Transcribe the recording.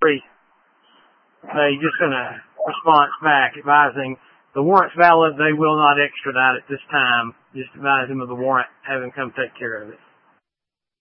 They just sent a response back advising the warrant's valid. They will not extradite at this time. Just advise them of the warrant. Have them come take care of it.